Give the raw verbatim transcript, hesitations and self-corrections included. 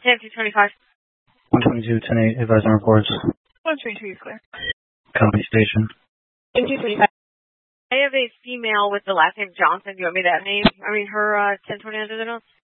ten two twenty-five. one twenty-two, ten eight, advising reports. one twenty-two, you're clear. Company station. ten two twenty-five. I have a female with the last name Johnson. Do you want me that name? I mean, her uh, ten twenty under the notes?